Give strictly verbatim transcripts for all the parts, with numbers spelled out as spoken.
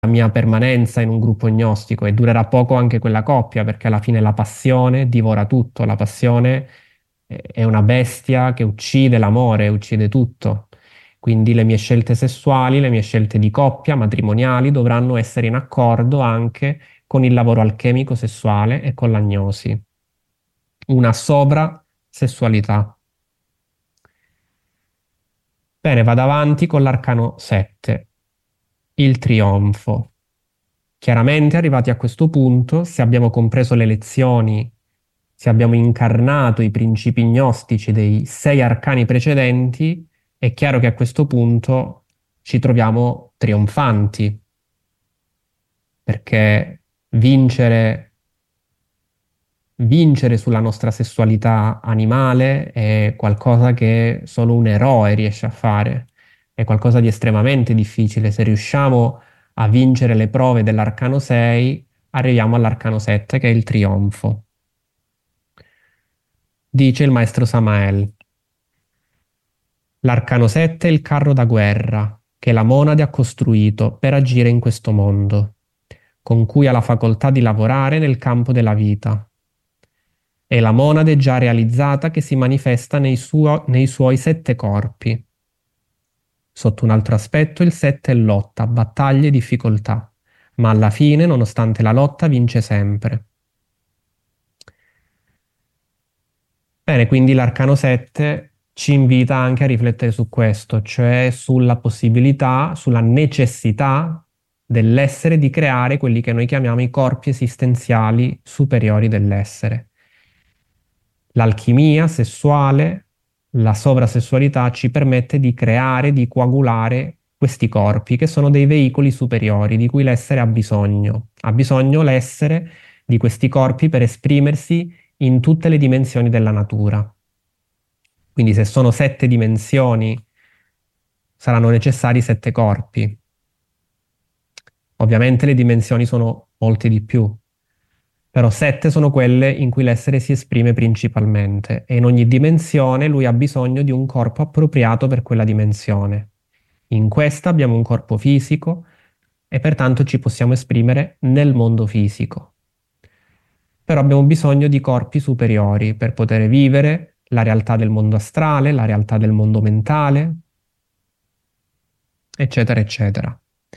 mia permanenza in un gruppo gnostico e durerà poco anche quella coppia, perché alla fine la passione divora tutto, la passione è è una bestia che uccide l'amore, uccide tutto. Quindi le mie scelte sessuali, le mie scelte di coppia, matrimoniali, dovranno essere in accordo anche con il lavoro alchemico sessuale e con l'agnosi. Una sovrasessualità. Bene, vado avanti con l'arcano sette, il trionfo. Chiaramente, arrivati a questo punto, se abbiamo compreso le lezioni, se abbiamo incarnato i principi gnostici dei sei arcani precedenti, è chiaro che a questo punto ci troviamo trionfanti, perché vincere, vincere sulla nostra sessualità animale è qualcosa che solo un eroe riesce a fare, è qualcosa di estremamente difficile. Se riusciamo a vincere le prove dell'arcano sei, arriviamo all'arcano sette, che è il trionfo. Dice il maestro Samael: l'arcano sette è il carro da guerra che la monade ha costruito per agire in questo mondo, con cui ha la facoltà di lavorare nel campo della vita. È la monade già realizzata che si manifesta nei, suo- nei suoi sette corpi. Sotto un altro aspetto, il sette è lotta, battaglie e difficoltà, ma alla fine, nonostante la lotta, vince sempre. Bene, quindi l'arcano sette ci invita anche a riflettere su questo, cioè sulla possibilità, sulla necessità dell'essere di creare quelli che noi chiamiamo i corpi esistenziali superiori dell'essere. L'alchimia sessuale, la sovrasessualità ci permette di creare, di coagulare questi corpi, che sono dei veicoli superiori di cui l'essere ha bisogno. Ha bisogno l'essere di questi corpi per esprimersi in tutte le dimensioni della natura. Quindi se sono sette dimensioni, saranno necessari sette corpi. Ovviamente le dimensioni sono molte di più, però sette sono quelle in cui l'essere si esprime principalmente e in ogni dimensione lui ha bisogno di un corpo appropriato per quella dimensione. In questa abbiamo un corpo fisico e pertanto ci possiamo esprimere nel mondo fisico. Però abbiamo bisogno di corpi superiori per poter vivere la realtà del mondo astrale, la realtà del mondo mentale, eccetera, eccetera.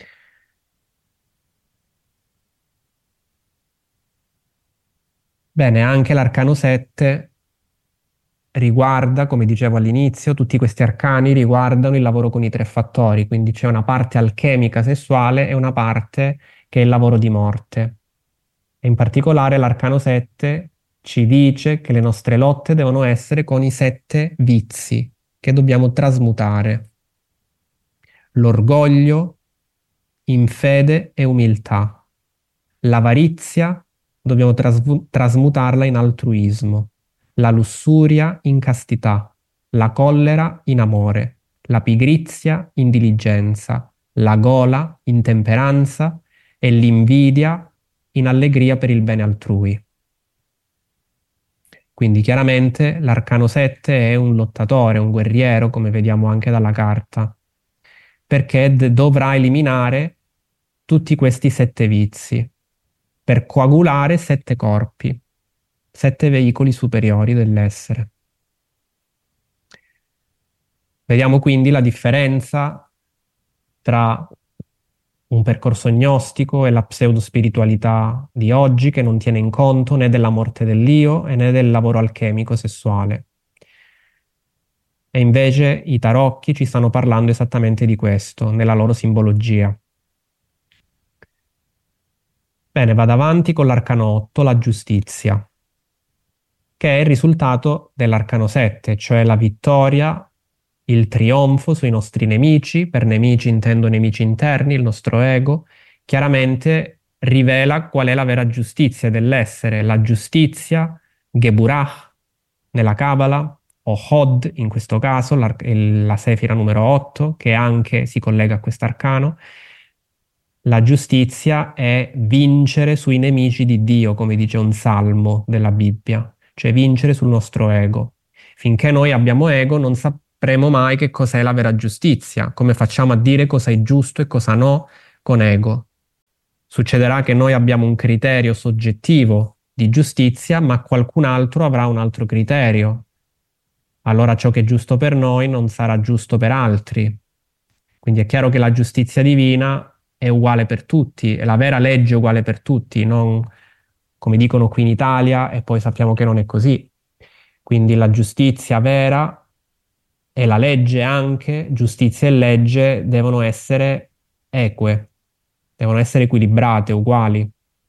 Bene, anche l'arcano sette riguarda, come dicevo all'inizio, tutti questi arcani riguardano il lavoro con i tre fattori, quindi c'è una parte alchemica sessuale e una parte che è il lavoro di morte. E in particolare l'arcano sette ci dice che le nostre lotte devono essere con i sette vizi che dobbiamo trasmutare: l'orgoglio in fede e umiltà, l'avarizia dobbiamo trasmu- trasmutarla in altruismo, la lussuria in castità, la collera in amore, la pigrizia in diligenza, la gola in temperanza e l'invidia in allegria per il bene altrui. Quindi chiaramente l'arcano sette è un lottatore, un guerriero, come vediamo anche dalla carta, perché d- dovrà eliminare tutti questi sette vizi per coagulare sette corpi, sette veicoli superiori dell'essere. Vediamo quindi la differenza tra un percorso gnostico e la pseudospiritualità di oggi, che non tiene in conto né della morte dell'io e né del lavoro alchemico sessuale. E invece i tarocchi ci stanno parlando esattamente di questo, nella loro simbologia. Bene, vado avanti con l'arcano otto, la giustizia, che è il risultato dell'arcano sette, cioè la vittoria, il trionfo sui nostri nemici. Per nemici intendo nemici interni, il nostro ego. Chiaramente rivela qual è la vera giustizia dell'essere. La giustizia, Geburah nella Kabbalah, o Hod in questo caso, l'ar- il- la sefira numero otto, che anche si collega a quest'arcano. La giustizia è vincere sui nemici di Dio, come dice un salmo della Bibbia, cioè vincere sul nostro ego. Finché noi abbiamo ego non sapremo mai che cos'è la vera giustizia, come facciamo a dire cosa è giusto e cosa no con ego. Succederà che noi abbiamo un criterio soggettivo di giustizia, ma qualcun altro avrà un altro criterio. Allora ciò che è giusto per noi non sarà giusto per altri. Quindi è chiaro che la giustizia divina è uguale per tutti, è la vera legge uguale per tutti, non come dicono qui in Italia e poi sappiamo che non è così. Quindi la giustizia vera e la legge anche, giustizia e legge devono essere eque, devono essere equilibrate, uguali.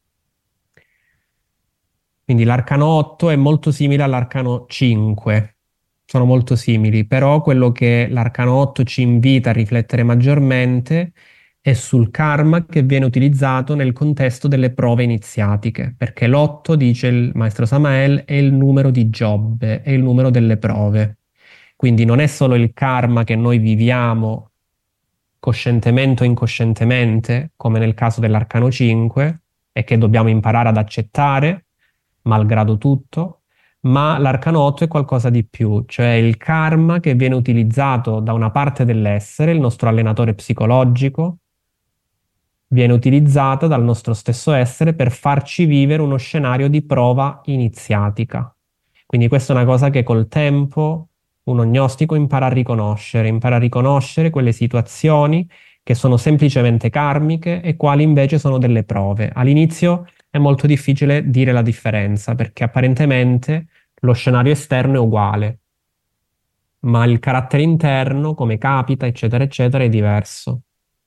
Quindi l'arcano otto è molto simile all'arcano cinque, sono molto simili, però quello che l'arcano otto ci invita a riflettere maggiormente è sul karma che viene utilizzato nel contesto delle prove iniziatiche, perché l'otto, dice il maestro Samael, è il numero di Giobbe, è il numero delle prove. Quindi non è solo il karma che noi viviamo coscientemente o incoscientemente, come nel caso dell'arcano cinque, e che dobbiamo imparare ad accettare, malgrado tutto, ma l'arcano otto è qualcosa di più, cioè il karma che viene utilizzato da una parte dell'essere, il nostro allenatore psicologico, viene utilizzata dal nostro stesso essere per farci vivere uno scenario di prova iniziatica. Quindi questa è una cosa che col tempo un gnostico impara a riconoscere, impara a riconoscere quelle situazioni che sono semplicemente karmiche e quali invece sono delle prove. All'inizio è molto difficile dire la differenza perché apparentemente lo scenario esterno è uguale, ma il carattere interno, come capita, eccetera, eccetera, è diverso.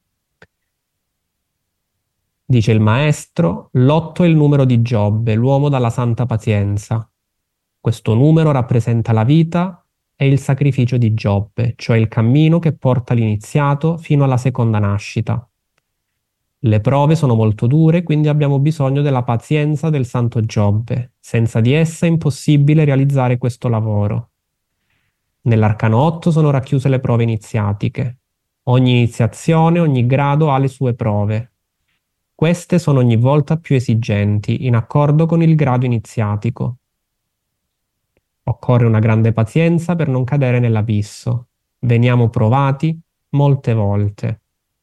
Dice il maestro, l'otto è il numero di Giobbe, l'uomo dalla santa pazienza. Questo numero rappresenta la vita e il sacrificio di Giobbe, cioè il cammino che porta l'iniziato fino alla seconda nascita. Le prove sono molto dure, quindi abbiamo bisogno della pazienza del santo Giobbe. Senza di essa è impossibile realizzare questo lavoro. Nell'arcano otto sono racchiuse le prove iniziatiche. Ogni iniziazione, ogni grado ha le sue prove. Queste sono ogni volta più esigenti, in accordo con il grado iniziatico. Occorre una grande pazienza per non cadere nell'abisso. Veniamo provati molte volte.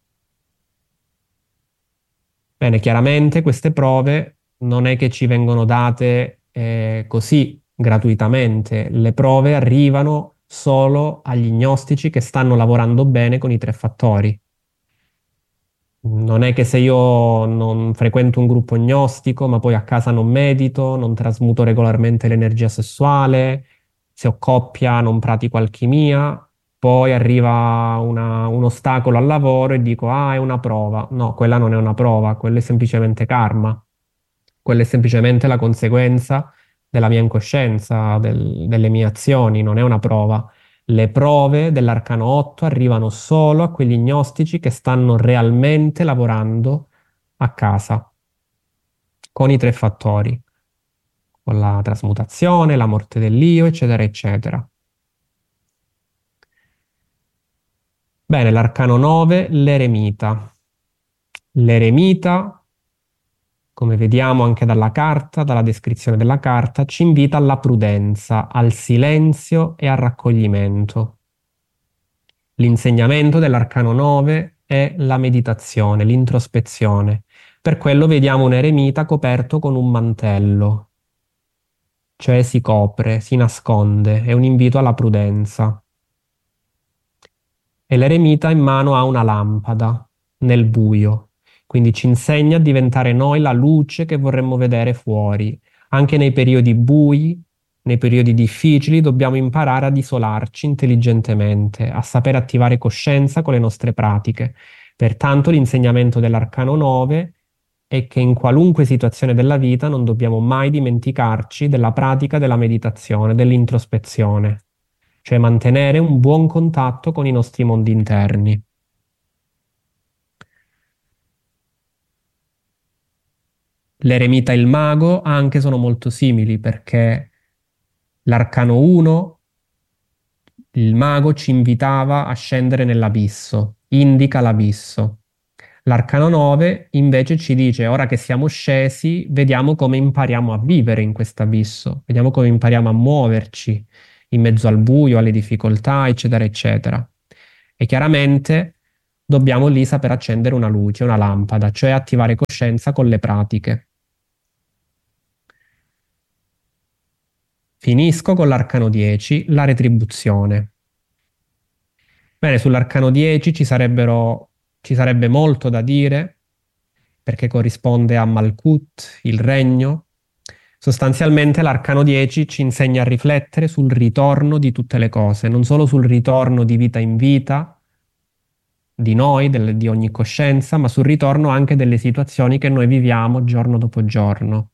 Bene, chiaramente queste prove non è che ci vengono date eh, così gratuitamente. Le prove arrivano solo agli gnostici che stanno lavorando bene con i tre fattori. Non è che se io non frequento un gruppo gnostico, ma poi a casa non medito, non trasmuto regolarmente l'energia sessuale, se ho coppia non pratico alchimia, poi arriva una- un ostacolo al lavoro e dico, ah, è una prova. No, quella non è una prova, quello è semplicemente karma. Quella è semplicemente la conseguenza della mia incoscienza, del- delle mie azioni, non è una prova. Le prove dell'arcano otto arrivano solo a quegli gnostici che stanno realmente lavorando a casa con i tre fattori, con la trasmutazione, la morte dell'io, eccetera, eccetera. Bene, l'arcano nove, l'eremita. L'eremita, come vediamo anche dalla carta, dalla descrizione della carta, ci invita alla prudenza, al silenzio e al raccoglimento. L'insegnamento dell'arcano nove è la meditazione, l'introspezione. Per quello vediamo un eremita coperto con un mantello, cioè si copre, si nasconde, è un invito alla prudenza. E l'eremita in mano ha una lampada nel buio, quindi ci insegna a diventare noi la luce che vorremmo vedere fuori. Anche nei periodi bui, nei periodi difficili, dobbiamo imparare ad isolarci intelligentemente, a sapere attivare coscienza con le nostre pratiche. Pertanto l'insegnamento dell'Arcano nove è che in qualunque situazione della vita non dobbiamo mai dimenticarci della pratica della meditazione, dell'introspezione, cioè mantenere un buon contatto con i nostri mondi interni. L'eremita e il mago anche sono molto simili perché l'arcano uno, il mago ci invitava a scendere nell'abisso, indica l'abisso. L'arcano nove invece ci dice, ora che siamo scesi, vediamo come impariamo a vivere in questo abisso, vediamo come impariamo a muoverci in mezzo al buio, alle difficoltà, eccetera, eccetera. E chiaramente dobbiamo lì saper accendere una luce, una lampada, cioè attivare coscienza con le pratiche. Finisco con l'arcano dieci, la retribuzione. Bene, sull'arcano dieci ci sarebbero, ci sarebbe molto da dire, perché corrisponde a Malkut, il regno. Sostanzialmente l'arcano dieci ci insegna a riflettere sul ritorno di tutte le cose, non solo sul ritorno di vita in vita, di noi, del- di ogni coscienza, ma sul ritorno anche delle situazioni che noi viviamo giorno dopo giorno.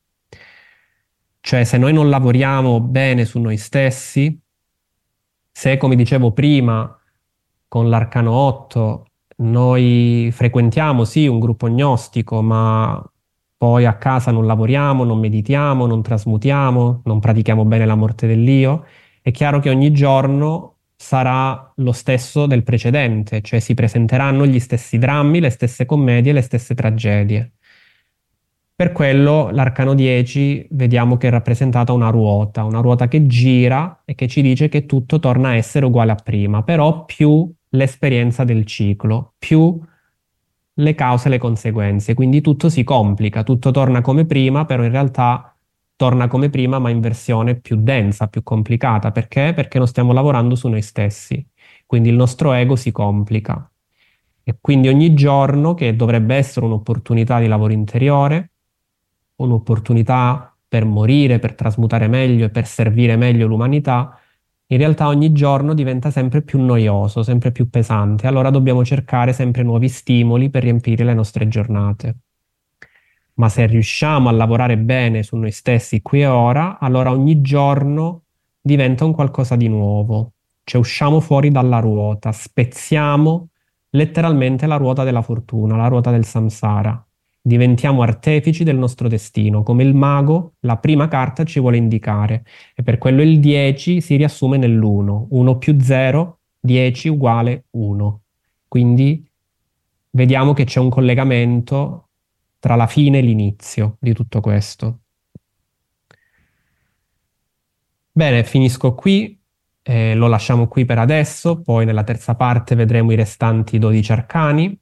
Cioè, se noi non lavoriamo bene su noi stessi, se, come dicevo prima, con l'arcano otto noi frequentiamo sì un gruppo gnostico, ma poi a casa non lavoriamo, non meditiamo, non trasmutiamo, non pratichiamo bene la morte dell'io, è chiaro che ogni giorno sarà lo stesso del precedente, cioè si presenteranno gli stessi drammi, le stesse commedie, le stesse tragedie. Per quello l'arcano dieci vediamo che è rappresentata una ruota, una ruota che gira e che ci dice che tutto torna a essere uguale a prima, però più l'esperienza del ciclo, più le cause e le conseguenze. Quindi tutto si complica, tutto torna come prima, però in realtà torna come prima, ma in versione più densa, più complicata. Perché? Perché non stiamo lavorando su noi stessi. Quindi il nostro ego si complica. E quindi ogni giorno, che dovrebbe essere un'opportunità di lavoro interiore, un'opportunità per morire, per trasmutare meglio e per servire meglio l'umanità, in realtà ogni giorno diventa sempre più noioso, sempre più pesante. Allora dobbiamo cercare sempre nuovi stimoli per riempire le nostre giornate. Ma se riusciamo a lavorare bene su noi stessi qui e ora, allora ogni giorno diventa un qualcosa di nuovo. Cioè usciamo fuori dalla ruota, spezziamo letteralmente la ruota della fortuna, la ruota del samsara. Diventiamo artefici del nostro destino, come il mago, la prima carta ci vuole indicare. E per quello il dieci si riassume nell'uno. uno più zero, dieci uguale uno. Quindi vediamo che c'è un collegamento tra la fine e l'inizio di tutto questo. Bene, finisco qui, eh, lo lasciamo qui per adesso, poi nella terza parte vedremo i restanti dodici arcani.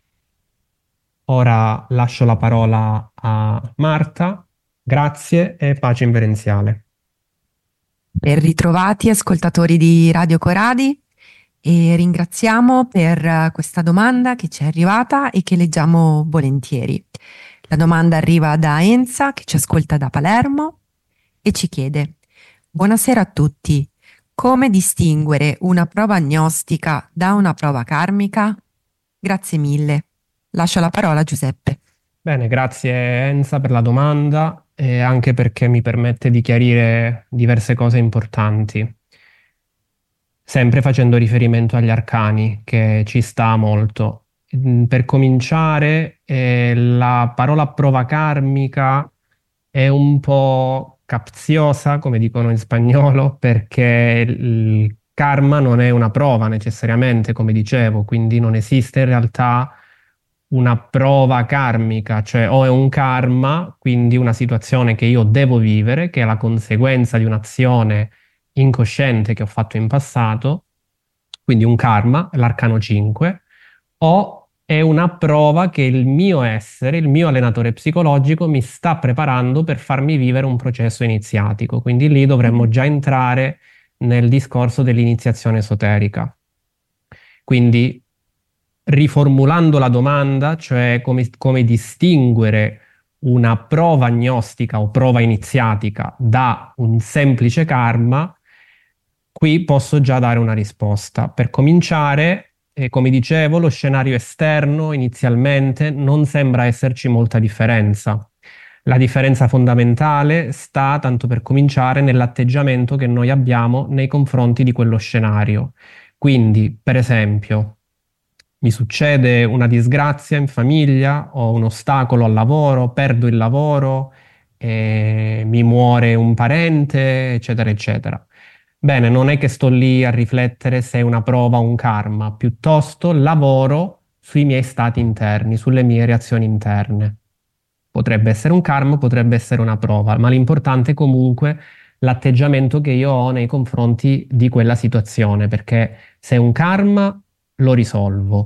Ora lascio la parola a Marta, grazie e pace inverenziale. Ben ritrovati ascoltatori di Radio Coradi e ringraziamo per eh, questa domanda che ci è arrivata e che leggiamo volentieri. La domanda arriva da Enza che ci ascolta da Palermo e ci chiede: buonasera a tutti, come distinguere una prova agnostica da una prova karmica? Grazie mille. Lascio la parola a Giuseppe. Bene, grazie Enza per la domanda e anche perché mi permette di chiarire diverse cose importanti, sempre facendo riferimento agli arcani, che ci sta molto. Mm, Per cominciare, eh, la parola prova karmica è un po' capziosa, come dicono in spagnolo, perché il karma non è una prova necessariamente, come dicevo, quindi non esiste in realtà una prova karmica, cioè o è un karma, quindi una situazione che io devo vivere, che è la conseguenza di un'azione incosciente che ho fatto in passato, quindi un karma, l'arcano cinque, o è una prova che il mio essere, il mio allenatore psicologico mi sta preparando per farmi vivere un processo iniziatico. Quindi lì dovremmo già entrare nel discorso dell'iniziazione esoterica. Quindi riformulando la domanda, cioè come, come distinguere una prova agnostica o prova iniziatica da un semplice karma, qui posso già dare una risposta. Per cominciare, eh, come dicevo, lo scenario esterno inizialmente non sembra esserci molta differenza. La differenza fondamentale sta, tanto per cominciare, nell'atteggiamento che noi abbiamo nei confronti di quello scenario. Quindi, per esempio, mi succede una disgrazia in famiglia, ho un ostacolo al lavoro, perdo il lavoro, eh, mi muore un parente, eccetera, eccetera. Bene, non è che sto lì a riflettere se è una prova o un karma, piuttosto lavoro sui miei stati interni, sulle mie reazioni interne. Potrebbe essere un karma, potrebbe essere una prova, ma l'importante è comunque l'atteggiamento che io ho nei confronti di quella situazione, perché se è un karma lo risolvo,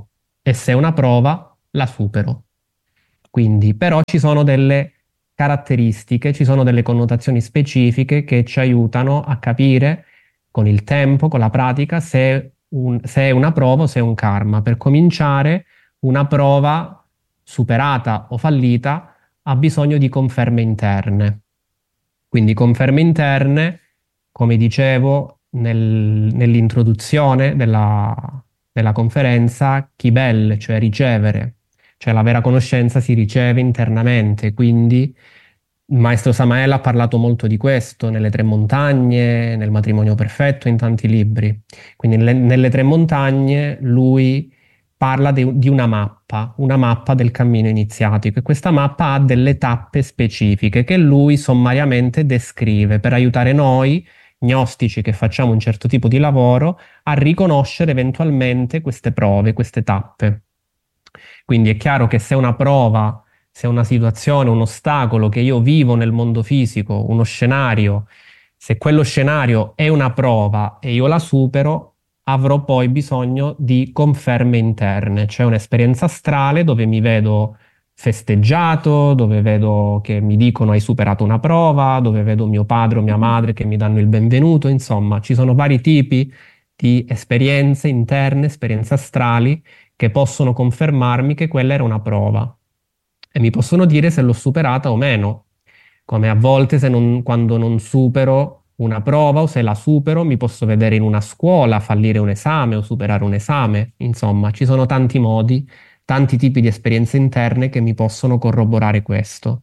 e se è una prova la supero. Quindi, però ci sono delle caratteristiche, ci sono delle connotazioni specifiche che ci aiutano a capire con il tempo, con la pratica, se è, un- se è una prova o se è un karma. Per cominciare, una prova superata o fallita ha bisogno di conferme interne. Quindi conferme interne, come dicevo nel- nell'introduzione della, della conferenza, Kibel, cioè ricevere, cioè la vera conoscenza si riceve internamente, quindi il maestro Samael ha parlato molto di questo nelle Tre Montagne, nel Matrimonio Perfetto, in tanti libri. Quindi nelle, nelle Tre Montagne lui parla de- di una mappa, una mappa del cammino iniziatico e questa mappa ha delle tappe specifiche che lui sommariamente descrive per aiutare noi, gnostici che facciamo un certo tipo di lavoro, a riconoscere eventualmente queste prove, queste tappe. Quindi è chiaro che se una prova, se una situazione, un ostacolo che io vivo nel mondo fisico, uno scenario, se quello scenario è una prova e io la supero, avrò poi bisogno di conferme interne, cioè un'esperienza astrale dove mi vedo festeggiato, dove vedo che mi dicono hai superato una prova, dove vedo mio padre o mia madre che mi danno il benvenuto, insomma, ci sono vari tipi di esperienze interne, esperienze astrali che possono confermarmi che quella era una prova e mi possono dire se l'ho superata o meno, come a volte se non- quando non supero una prova o se la supero mi posso vedere in una scuola, fallire un esame o superare un esame, insomma ci sono tanti modi, tanti tipi di esperienze interne che mi possono corroborare questo.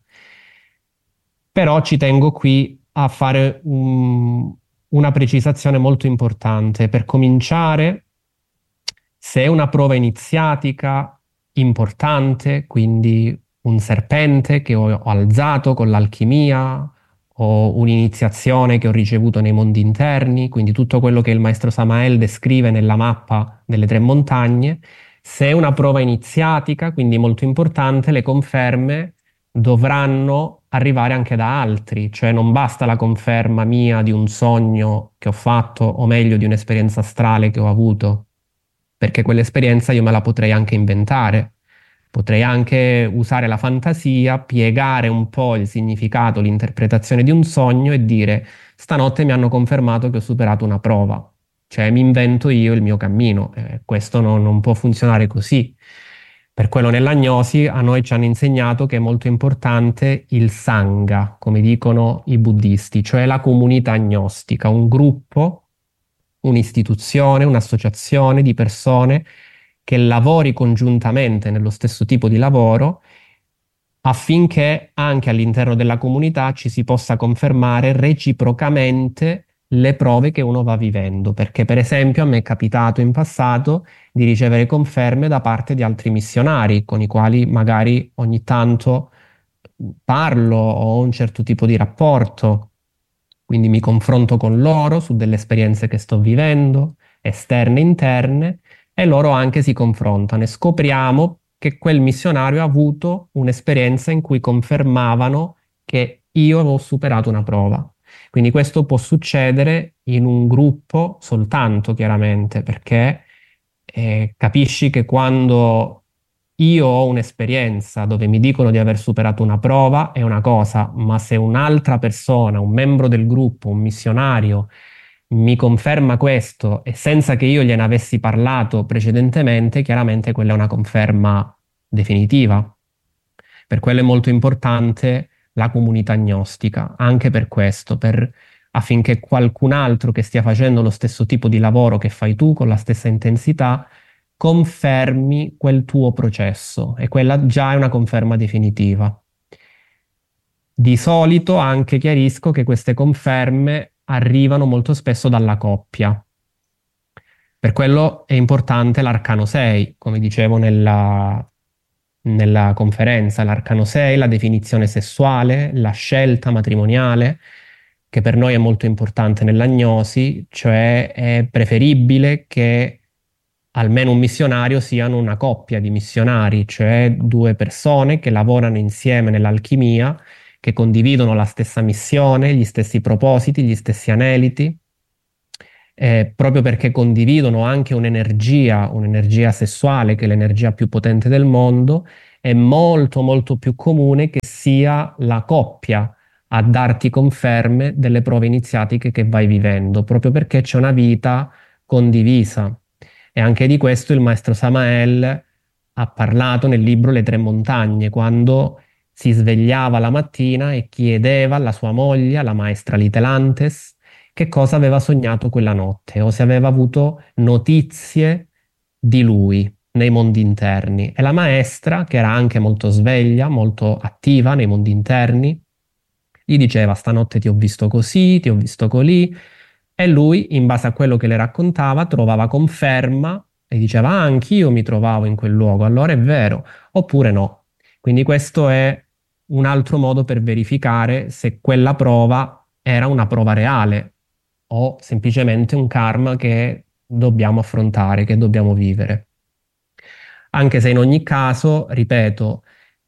Però ci tengo qui a fare un- una precisazione molto importante. Per cominciare, se è una prova iniziatica importante, quindi un serpente che ho, ho alzato con l'alchimia o un'iniziazione che ho ricevuto nei mondi interni, quindi tutto quello che il maestro Samael descrive nella mappa delle tre montagne, se è una prova iniziatica, quindi molto importante, le conferme dovranno arrivare anche da altri, cioè non basta la conferma mia di un sogno che ho fatto, o meglio di un'esperienza astrale che ho avuto, perché quell'esperienza io me la potrei anche inventare, potrei anche usare la fantasia, piegare un po' il significato, l'interpretazione di un sogno e dire stanotte mi hanno confermato che ho superato una prova, cioè mi invento io il mio cammino. Eh, questo no- non può funzionare così. Per quello nell'agnosi a noi ci hanno insegnato che è molto importante il sangha, come dicono i buddisti, cioè la comunità agnostica, un gruppo, un'istituzione, un'associazione di persone che lavori congiuntamente nello stesso tipo di lavoro affinché anche all'interno della comunità ci si possa confermare reciprocamente le prove che uno va vivendo, perché per esempio a me è capitato in passato di ricevere conferme da parte di altri missionari con i quali magari ogni tanto parlo o ho un certo tipo di rapporto, quindi mi confronto con loro su delle esperienze che sto vivendo, esterne e interne, e loro anche si confrontano e scopriamo che quel missionario ha avuto un'esperienza in cui confermavano che io avevo superato una prova. Quindi questo può succedere in un gruppo soltanto, chiaramente, perché eh, capisci che quando io ho un'esperienza dove mi dicono di aver superato una prova è una cosa, ma se un'altra persona, un membro del gruppo, un missionario, mi conferma questo e senza che io gliene avessi parlato precedentemente, chiaramente quella è una conferma definitiva. Per quello è molto importante la comunità gnostica, anche per questo, per- affinché qualcun altro che stia facendo lo stesso tipo di lavoro che fai tu con la stessa intensità confermi quel tuo processo e quella già è una conferma definitiva. Di solito anche chiarisco che queste conferme arrivano molto spesso dalla coppia. Per quello è importante l'arcano sei, come dicevo nella, nella conferenza, l'arcano sei, la definizione sessuale, la scelta matrimoniale, che per noi è molto importante nell'agnosi, cioè è preferibile che almeno un missionario siano una coppia di missionari, cioè due persone che lavorano insieme nell'alchimia, che condividono la stessa missione, gli stessi propositi, gli stessi aneliti eh, proprio perché condividono anche un'energia, un'energia sessuale che è l'energia più potente del mondo, è molto molto più comune che sia la coppia a darti conferme delle prove iniziatiche che vai vivendo, proprio perché c'è una vita condivisa. E anche di questo il maestro Samael ha parlato nel libro Le Tre Montagne, quando si svegliava la mattina e chiedeva alla sua moglie, alla maestra Litelantes, che cosa aveva sognato quella notte o se aveva avuto notizie di lui nei mondi interni. E la maestra, che era anche molto sveglia, molto attiva nei mondi interni, gli diceva: stanotte ti ho visto così, ti ho visto colì, e lui, in base a quello che le raccontava, trovava conferma e diceva: ah, anch'io mi trovavo in quel luogo, allora è vero, oppure no. Quindi questo è un altro modo per verificare se quella prova era una prova reale o semplicemente un karma che dobbiamo affrontare, che dobbiamo vivere. Anche se in ogni caso, ripeto,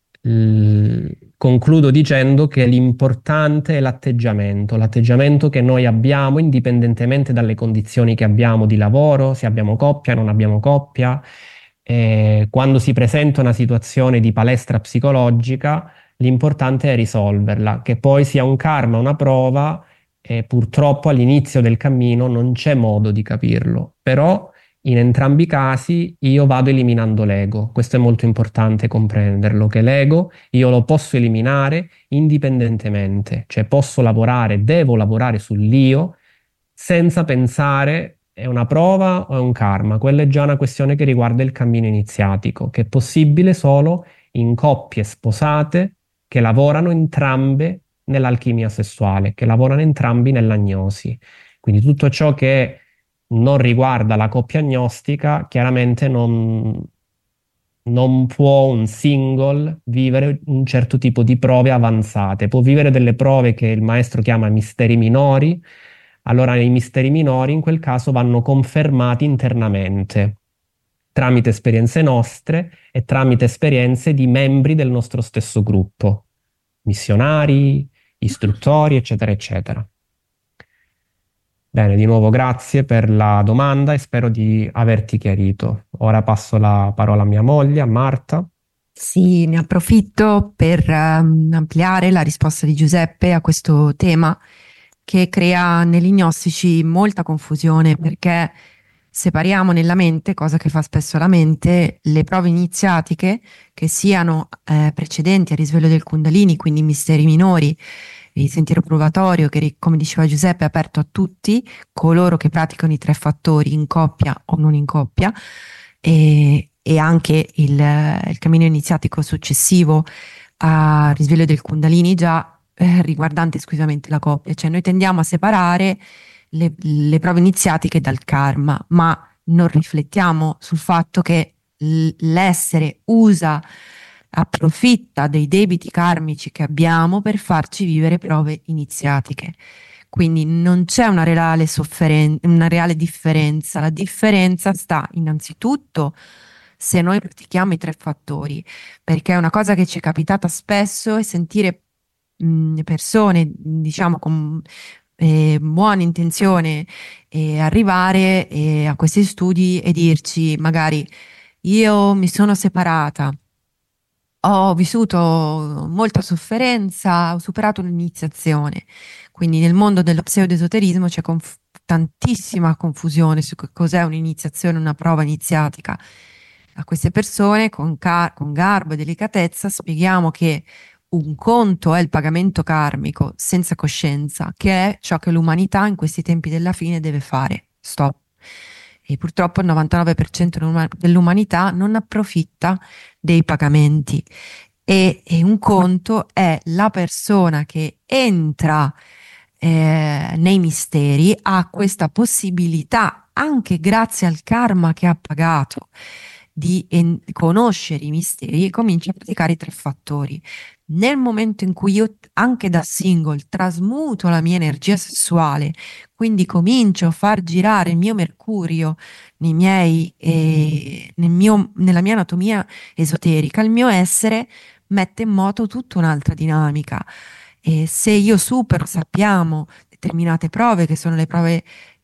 l- concludo dicendo che l'importante è l'atteggiamento, l'atteggiamento che noi abbiamo indipendentemente dalle condizioni che abbiamo di lavoro, se abbiamo coppia, non abbiamo coppia. Eh, quando si presenta una situazione di palestra psicologica, l'importante è risolverla, che poi sia un karma, una prova, e purtroppo all'inizio del cammino non c'è modo di capirlo, però in entrambi i casi io vado eliminando l'ego. Questo è molto importante comprenderlo, che l'ego io lo posso eliminare indipendentemente, cioè posso lavorare, devo lavorare sull'io senza pensare è una prova o è un karma. Quella è già una questione che riguarda il cammino iniziatico, che è possibile solo in coppie sposate che lavorano entrambe nell'alchimia sessuale, che lavorano entrambi nell'agnosi. Quindi tutto ciò che non riguarda la coppia agnostica, chiaramente non, non può un single vivere un certo tipo di prove avanzate. Può vivere delle prove che il maestro chiama misteri minori. Allora, i misteri minori in quel caso vanno confermati internamente tramite esperienze nostre e tramite esperienze di membri del nostro stesso gruppo, missionari, istruttori, eccetera, eccetera. Bene, di nuovo grazie per la domanda e spero di averti chiarito. Ora passo la parola a mia moglie, a Marta. Sì, ne approfitto per ehm, ampliare la risposta di Giuseppe a questo tema che crea negli gnostici molta confusione perché separiamo nella mente, cosa che fa spesso la mente, le prove iniziatiche che siano eh, precedenti al risveglio del Kundalini, quindi misteri minori, il sentiero provatorio che, come diceva Giuseppe, è aperto a tutti coloro che praticano i tre fattori in coppia o non in coppia, e, e anche il, il cammino iniziatico successivo al risveglio del Kundalini già eh, riguardante esclusivamente la coppia. Cioè noi tendiamo a separare le, le prove iniziatiche dal karma, ma non riflettiamo sul fatto che l- l'essere usa, approfitta dei debiti karmici che abbiamo per farci vivere prove iniziatiche. Quindi non c'è una reale sofferen- una reale differenza. La differenza sta innanzitutto se noi pratichiamo i tre fattori, perché una cosa che ci è capitata spesso è sentire mh, persone, diciamo, con eh, buona intenzione e arrivare eh, a questi studi e dirci magari io mi sono separata, ho vissuto molta sofferenza, ho superato un'iniziazione. Quindi nel mondo dello pseudoesoterismo c'è conf- tantissima confusione su che cos'è un'iniziazione, una prova iniziatica. A queste persone con, car- con garbo e delicatezza spieghiamo che un conto è il pagamento karmico senza coscienza, che è ciò che l'umanità in questi tempi della fine deve fare. Stop. E purtroppo il novantanove per cento dell'umanità non approfitta dei pagamenti. E, e un conto è la persona che entra eh, nei misteri, ha questa possibilità, anche grazie al karma che ha pagato, di en- conoscere i misteri e comincia a praticare i tre fattori. Nel momento in cui io, anche da single, trasmuto la mia energia sessuale, quindi comincio a far girare il mio mercurio nei miei, eh, nel mio- nella mia anatomia esoterica, il mio essere mette in moto tutta un'altra dinamica. E se io supero, sappiamo, determinate prove, che sono le prove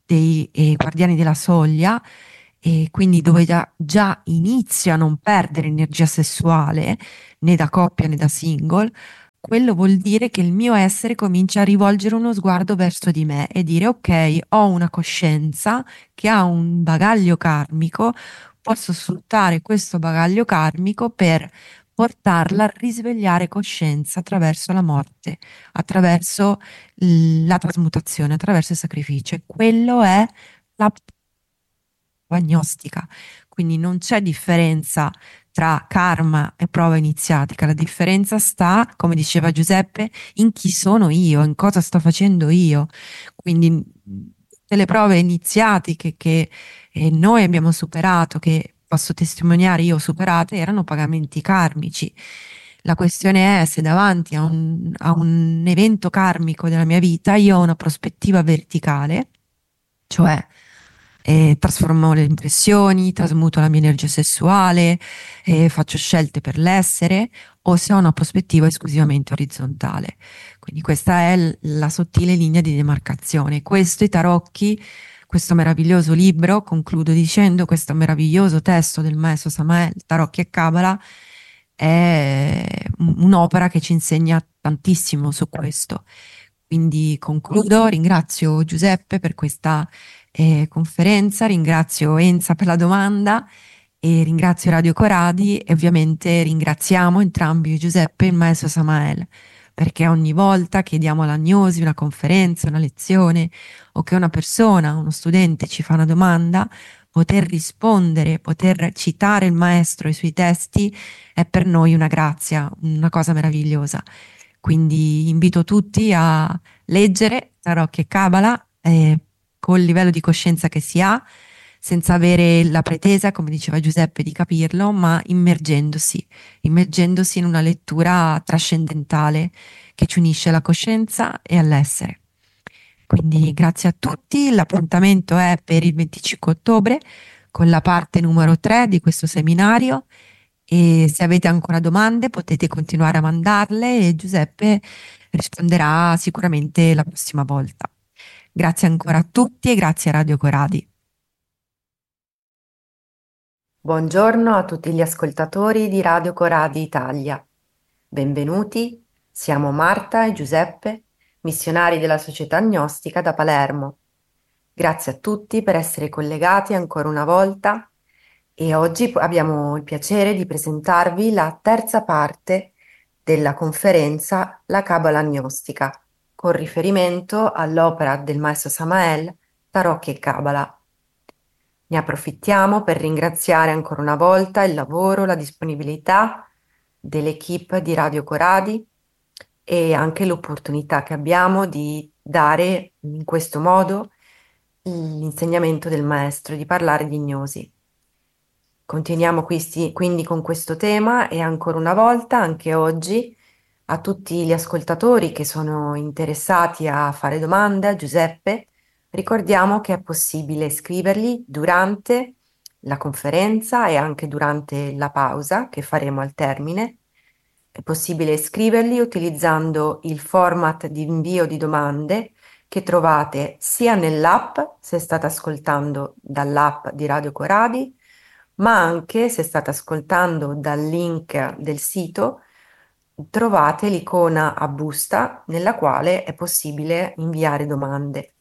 dei eh, Guardiani della Soglia, e quindi dove già, già inizio a non perdere energia sessuale né da coppia né da single, quello vuol dire che il mio essere comincia a rivolgere uno sguardo verso di me e dire: ok, ho una coscienza che ha un bagaglio karmico, posso sfruttare questo bagaglio karmico per portarla a risvegliare coscienza attraverso la morte, attraverso l- la trasmutazione, attraverso il sacrificio. E quello è la prova gnostica. Quindi non c'è differenza tra karma e prova iniziatica, la differenza sta, come diceva Giuseppe, in chi sono io, in cosa sto facendo io. Quindi mh, tutte le prove iniziatiche che eh, noi abbiamo superato, che posso testimoniare io ho superato, erano pagamenti karmici. La questione è se davanti a un, a un evento karmico della mia vita io ho una prospettiva verticale, cioè eh, trasformo le impressioni, trasmuto la mia energia sessuale, eh, faccio scelte per l'essere, o se ho una prospettiva esclusivamente orizzontale. Quindi questa è l- la sottile linea di demarcazione. Questo i tarocchi, questo meraviglioso libro, concludo dicendo, questo meraviglioso testo del maestro Samael, Tarocchi e Cabala, è un- un'opera che ci insegna tantissimo su questo. Quindi concludo, ringrazio Giuseppe per questa eh, conferenza, ringrazio Enza per la domanda e ringrazio Radio Coradi e ovviamente ringraziamo entrambi Giuseppe e il maestro Samael, perché ogni volta che diamo l'agnosi, una conferenza, una lezione o che una persona, uno studente ci fa una domanda, poter rispondere, poter citare il maestro e i suoi testi è per noi una grazia, una cosa meravigliosa. Quindi invito tutti a leggere Tarocchi e Cabala eh, col livello di coscienza che si ha, senza avere la pretesa, come diceva Giuseppe, di capirlo, ma immergendosi, immergendosi in una lettura trascendentale che ci unisce alla coscienza e all'essere. Quindi grazie a tutti, l'appuntamento è per il venticinque ottobre con la parte numero tre di questo seminario e se avete ancora domande potete continuare a mandarle e Giuseppe risponderà sicuramente la prossima volta. Grazie ancora a tutti e grazie a Radio Coradi. Buongiorno a tutti gli ascoltatori di Radio Coradi Italia. Benvenuti, siamo Marta e Giuseppe, missionari della Società Gnostica da Palermo. Grazie a tutti per essere collegati ancora una volta e oggi abbiamo il piacere di presentarvi la terza parte della conferenza La Cabala Gnostica, con riferimento all'opera del maestro Samael, Tarocchi e Cabala. Ne approfittiamo per ringraziare ancora una volta il lavoro, la disponibilità dell'equipe di Radio Coradi e anche l'opportunità che abbiamo di dare in questo modo l'insegnamento del maestro, di parlare di gnosi. Continuiamo questi- quindi con questo tema e ancora una volta, anche oggi, a tutti gli ascoltatori che sono interessati a fare domande a Giuseppe, ricordiamo che è possibile scriverli durante la conferenza e anche durante la pausa che faremo al termine. È possibile scriverli utilizzando il format di invio di domande che trovate sia nell'app, se state ascoltando dall'app di Radio Coradi, ma anche se state ascoltando dal link del sito, trovate l'icona a busta nella quale è possibile inviare domande.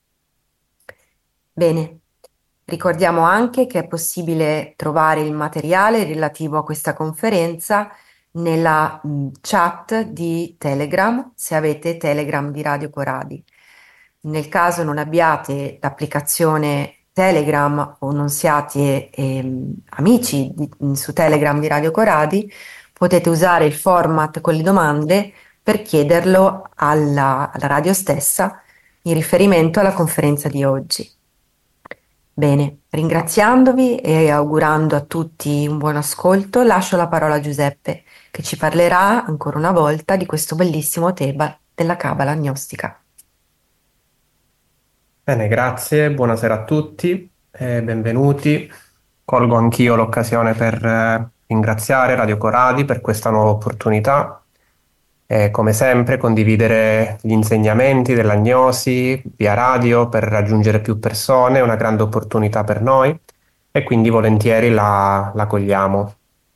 Bene, ricordiamo anche che è possibile trovare il materiale relativo a questa conferenza nella mh, chat di Telegram, se avete Telegram di Radio Coradi. Nel caso non abbiate l'applicazione Telegram o non siate ehm, amici di- su Telegram di Radio Coradi, potete usare il format con le domande per chiederlo alla, alla radio stessa in riferimento alla conferenza di oggi. Bene, ringraziandovi e augurando a tutti un buon ascolto, lascio la parola a Giuseppe, che ci parlerà ancora una volta di questo bellissimo tema della Cabala gnostica. Bene, grazie, buonasera a tutti e benvenuti. Colgo anch'io l'occasione per eh, ringraziare Radio Coradi per questa nuova opportunità e come sempre condividere gli insegnamenti dell'agnosi via radio per raggiungere più persone è una grande opportunità per noi e quindi volentieri la, la cogliamo.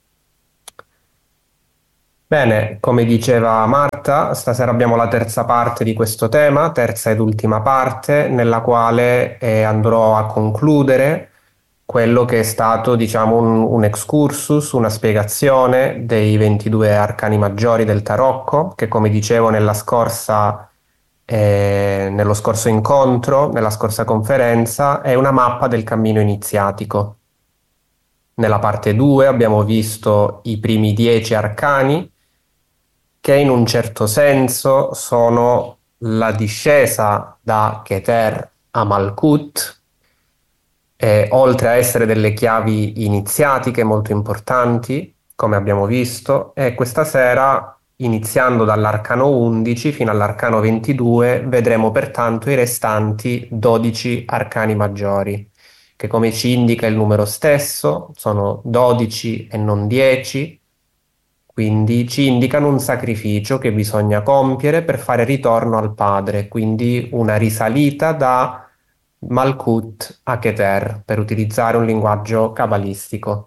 Bene, come diceva Marta, stasera abbiamo la terza parte di questo tema, terza ed ultima parte, nella quale eh, andrò a concludere quello che è stato, diciamo, un, un excursus, una spiegazione dei ventidue arcani maggiori del tarocco, che come dicevo nella scorsa, eh, nello scorso incontro, nella scorsa conferenza, è una mappa del cammino iniziatico. Nella parte due abbiamo visto i primi dieci arcani, che in un certo senso sono la discesa da Keter a Malkut, e oltre a essere delle chiavi iniziatiche molto importanti, come abbiamo visto, e questa sera, iniziando dall'arcano undici fino all'arcano ventidue, vedremo pertanto i restanti dodici arcani maggiori, che come ci indica il numero stesso, sono dodici e non dieci, quindi ci indicano un sacrificio che bisogna compiere per fare ritorno al padre, quindi una risalita da Malkut a Keter, per utilizzare un linguaggio cabalistico.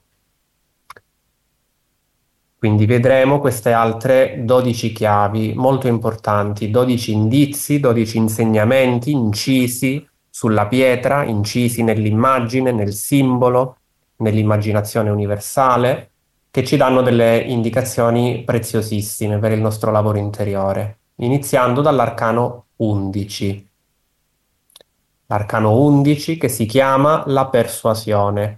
Quindi vedremo queste altre dodici chiavi molto importanti, dodici indizi, dodici insegnamenti incisi sulla pietra, incisi nell'immagine, nel simbolo, nell'immaginazione universale, che ci danno delle indicazioni preziosissime per il nostro lavoro interiore, iniziando dall'arcano undici. L'arcano undici che si chiama la persuasione.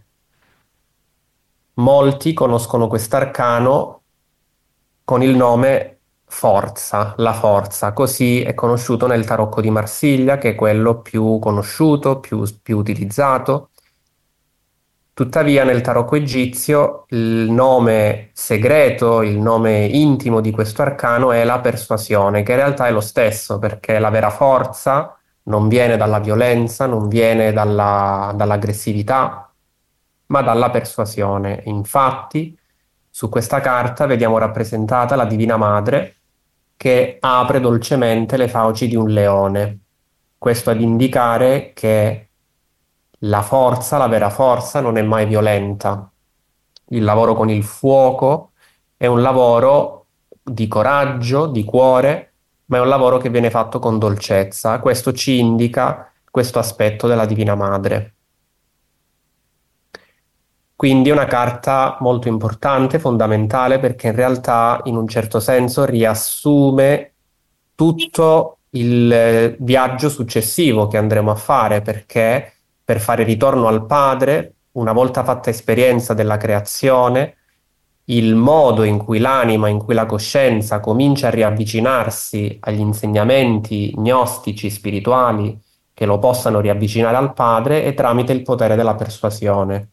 Molti conoscono quest'arcano con il nome forza, la forza, così è conosciuto nel tarocco di Marsiglia, che è quello più conosciuto, più, più utilizzato. Tuttavia nel tarocco egizio il nome segreto, il nome intimo di questo arcano è la persuasione, che in realtà è lo stesso, perché la vera forza non viene dalla violenza, non viene dalla, dall'aggressività, ma dalla persuasione. Infatti, su questa carta vediamo rappresentata la Divina Madre che apre dolcemente le fauci di un leone. Questo ad indicare che la forza, la vera forza, non è mai violenta. Il lavoro con il fuoco è un lavoro di coraggio, di cuore, ma è un lavoro che viene fatto con dolcezza. Questo ci indica questo aspetto della Divina Madre. Quindi è una carta molto importante, fondamentale, perché in realtà in un certo senso riassume tutto il viaggio successivo che andremo a fare, perché per fare ritorno al Padre, una volta fatta esperienza della creazione, il modo in cui l'anima, in cui la coscienza comincia a riavvicinarsi agli insegnamenti gnostici, spirituali, che lo possano riavvicinare al Padre, è tramite il potere della persuasione.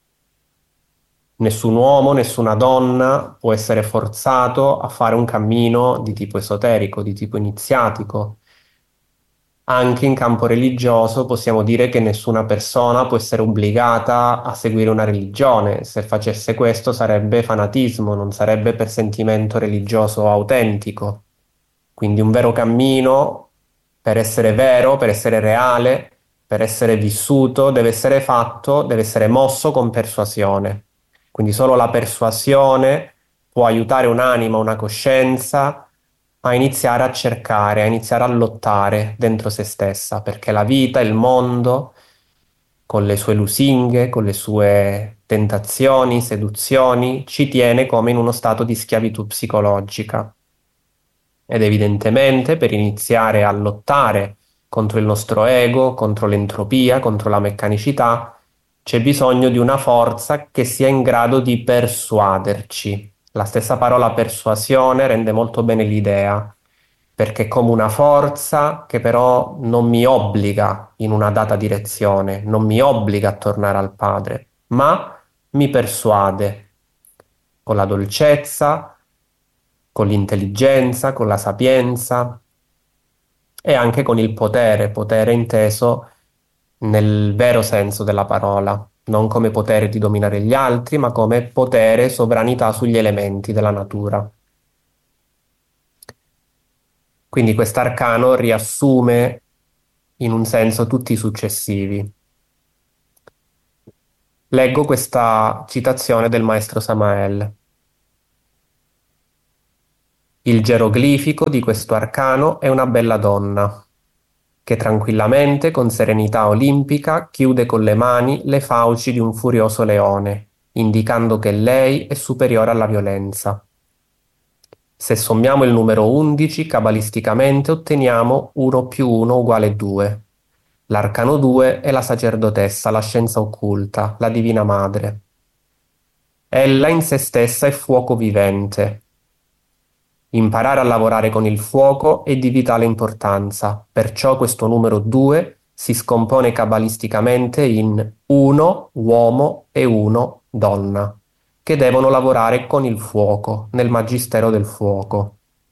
Nessun uomo, nessuna donna può essere forzato a fare un cammino di tipo esoterico, di tipo iniziatico. Anche in campo religioso possiamo dire che nessuna persona può essere obbligata a seguire una religione. Se facesse questo sarebbe fanatismo, non sarebbe per sentimento religioso autentico. Quindi un vero cammino, per essere vero, per essere reale, per essere vissuto, deve essere fatto, deve essere mosso con persuasione. Quindi solo la persuasione può aiutare un'anima, una coscienza a iniziare a cercare, a iniziare a lottare dentro se stessa, perché la vita, il mondo, con le sue lusinghe, con le sue tentazioni, seduzioni, ci tiene come in uno stato di schiavitù psicologica. Ed evidentemente per iniziare a lottare contro il nostro ego, contro l'entropia, contro la meccanicità, c'è bisogno di una forza che sia in grado di persuaderci. La stessa parola persuasione rende molto bene l'idea, perché è come una forza che però non mi obbliga in una data direzione, non mi obbliga a tornare al Padre, ma mi persuade con la dolcezza, con l'intelligenza, con la sapienza e anche con il potere, potere inteso nel vero senso della parola, non come potere di dominare gli altri, ma come potere, sovranità sugli elementi della natura. Quindi quest'arcano riassume in un senso tutti i successivi. Leggo questa citazione del maestro Samael. Il geroglifico di questo arcano è una bella donna, che tranquillamente, con serenità olimpica, chiude con le mani le fauci di un furioso leone, indicando che lei è superiore alla violenza. Se sommiamo il numero undici, cabalisticamente otteniamo uno più uno uguale due. L'arcano due è la sacerdotessa, la scienza occulta, la Divina Madre. Ella in se stessa è fuoco vivente. Imparare a lavorare con il fuoco è di vitale importanza, perciò questo numero due si scompone cabalisticamente in uno uomo e uno donna, che devono lavorare con il fuoco, nel magistero del fuoco.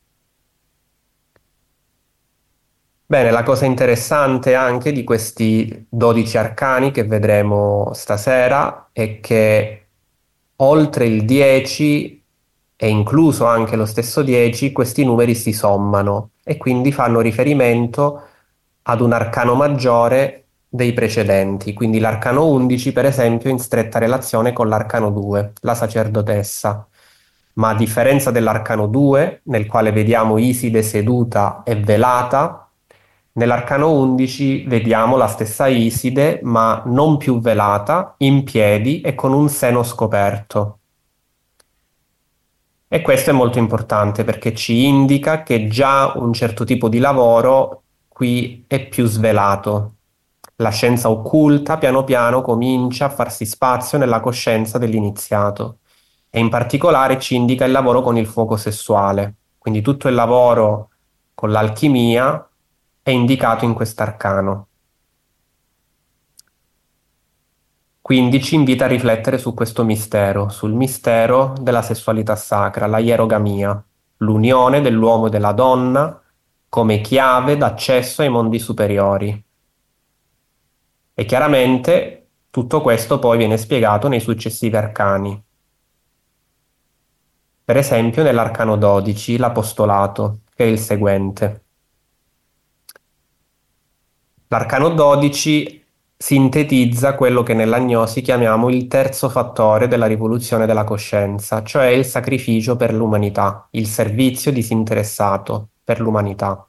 Bene, la cosa interessante anche di questi dodici arcani che vedremo stasera è che oltre il dieci e incluso anche lo stesso dieci, questi numeri si sommano e quindi fanno riferimento ad un arcano maggiore dei precedenti. Quindi l'arcano undici, per esempio, in stretta relazione con l'arcano due, la sacerdotessa. Ma a differenza dell'arcano due, nel quale vediamo Iside seduta e velata, nell'arcano undici vediamo la stessa Iside, ma non più velata, in piedi e con un seno scoperto. E questo è molto importante perché ci indica che già un certo tipo di lavoro qui è più svelato. La scienza occulta piano piano comincia a farsi spazio nella coscienza dell'iniziato e in particolare ci indica il lavoro con il fuoco sessuale. Quindi tutto il lavoro con l'alchimia è indicato in quest'arcano. Quindi ci invita a riflettere su questo mistero, sul mistero della sessualità sacra, la ierogamia, l'unione dell'uomo e della donna come chiave d'accesso ai mondi superiori. E chiaramente tutto questo poi viene spiegato nei successivi arcani. Per esempio nell'arcano dodici, l'apostolato, che è il seguente. L'arcano dodici sintetizza quello che nell'agnosi chiamiamo il terzo fattore della rivoluzione della coscienza, cioè il sacrificio per l'umanità, il servizio disinteressato per l'umanità.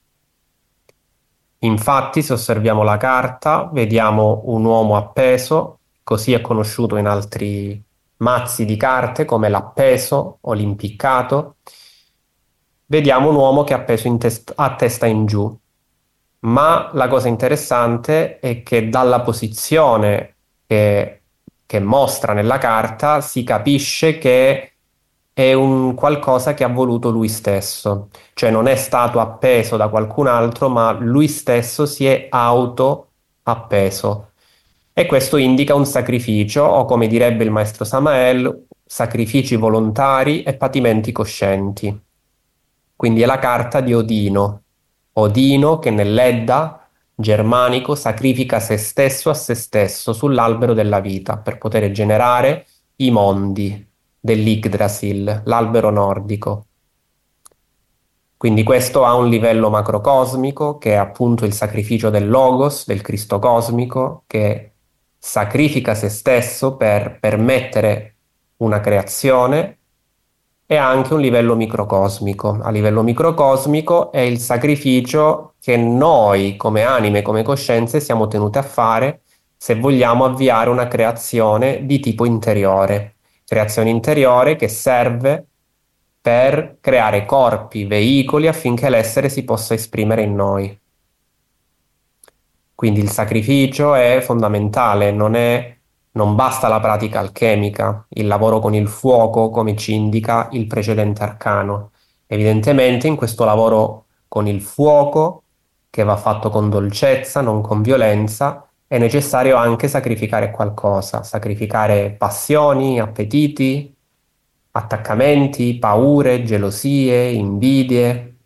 Infatti, se osserviamo la carta, vediamo un uomo appeso, così è conosciuto in altri mazzi di carte come l'appeso o l'impiccato. Vediamo un uomo che è appeso in test- a testa in giù. Ma la cosa interessante è che dalla posizione che, che mostra nella carta si capisce che è un qualcosa che ha voluto lui stesso, cioè non è stato appeso da qualcun altro, ma lui stesso si è auto appeso. E questo indica un sacrificio, o come direbbe il maestro Samael, sacrifici volontari e patimenti coscienti. Quindi è la carta di Odino. Odino che nell'Edda germanico sacrifica se stesso a se stesso sull'albero della vita per poter generare i mondi dell'Yggdrasil, l'albero nordico. Quindi questo ha un livello macrocosmico che è appunto il sacrificio del Logos, del Cristo cosmico, che sacrifica se stesso per permettere una creazione, e anche un livello microcosmico. A livello microcosmico è il sacrificio che noi come anime, come coscienze siamo tenuti a fare se vogliamo avviare una creazione di tipo interiore. Creazione interiore che serve per creare corpi, veicoli affinché l'essere si possa esprimere in noi. Quindi il sacrificio è fondamentale, non è Non basta la pratica alchemica, il lavoro con il fuoco, come ci indica il precedente arcano. Evidentemente in questo lavoro con il fuoco, che va fatto con dolcezza, non con violenza, è necessario anche sacrificare qualcosa, sacrificare passioni, appetiti, attaccamenti, paure, gelosie, invidie,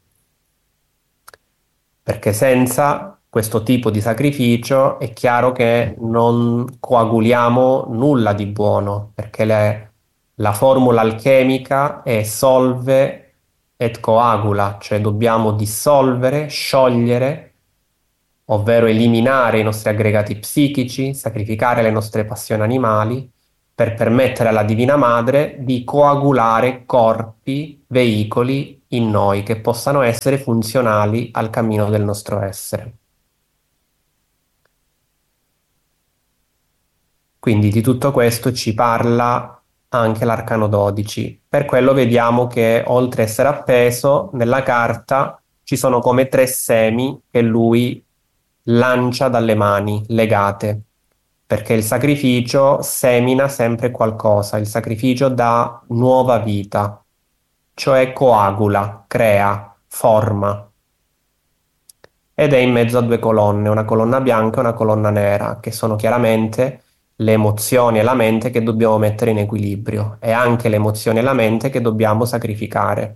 perché senza questo tipo di sacrificio è chiaro che non coaguliamo nulla di buono, perché le- la formula alchemica è solve et coagula, cioè dobbiamo dissolvere, sciogliere, ovvero eliminare i nostri aggregati psichici, sacrificare le nostre passioni animali, per permettere alla Divina Madre di coagulare corpi, veicoli in noi che possano essere funzionali al cammino del nostro essere. Quindi di tutto questo ci parla anche l'arcano dodici. Per quello vediamo che oltre a essere appeso nella carta ci sono come tre semi che lui lancia dalle mani legate, perché il sacrificio semina sempre qualcosa, il sacrificio dà nuova vita, cioè coagula, crea, forma. Ed è in mezzo a due colonne, una colonna bianca e una colonna nera, che sono chiaramente le emozioni e la mente che dobbiamo mettere in equilibrio, e anche le emozioni e la mente che dobbiamo sacrificare.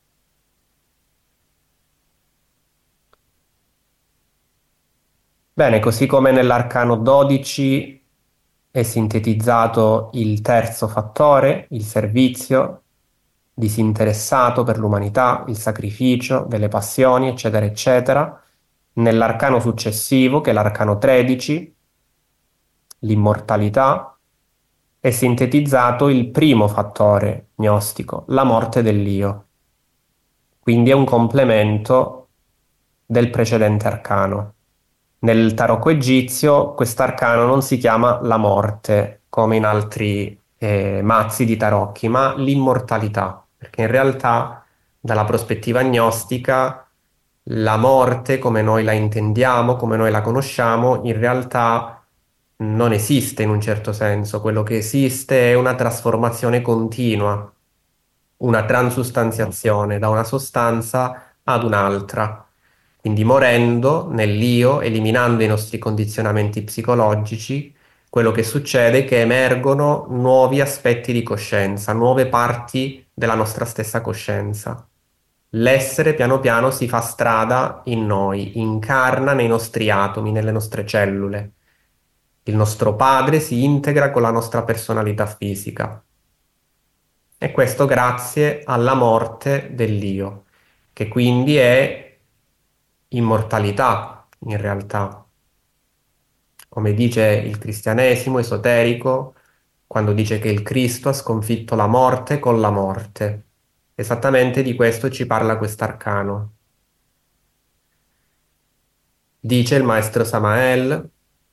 Bene, così come nell'arcano dodici è sintetizzato il terzo fattore, il servizio disinteressato per l'umanità, il sacrificio delle passioni, eccetera, eccetera. Nell'arcano successivo, che è l'arcano tredici, l'immortalità, è sintetizzato il primo fattore gnostico, la morte dell'io. Quindi è un complemento del precedente arcano. Nel tarocco egizio quest'arcano non si chiama la morte, come in altri eh, mazzi di tarocchi, ma l'immortalità, perché in realtà dalla prospettiva gnostica la morte, come noi la intendiamo, come noi la conosciamo, in realtà non esiste in un certo senso. Quello che esiste è una trasformazione continua, una transustanziazione da una sostanza ad un'altra. Quindi morendo nell'io, eliminando i nostri condizionamenti psicologici, quello che succede è che emergono nuovi aspetti di coscienza, nuove parti della nostra stessa coscienza. L'essere piano piano si fa strada in noi, incarna nei nostri atomi, nelle nostre cellule. Il nostro padre si integra con la nostra personalità fisica. E questo grazie alla morte dell'io, che quindi è immortalità in realtà. Come dice il cristianesimo esoterico, quando dice che il Cristo ha sconfitto la morte con la morte. Esattamente di questo ci parla quest'arcano. Dice il maestro Samael,